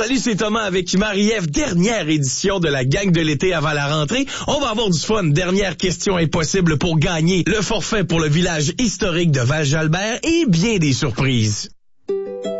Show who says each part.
Speaker 1: Salut, c'est Thomas avec Marie-Ève. Dernière édition de la gang de l'été avant la rentrée. On va avoir du fun. Dernière question impossible pour gagner le forfait pour le village historique de Val-Jalbert et bien des surprises.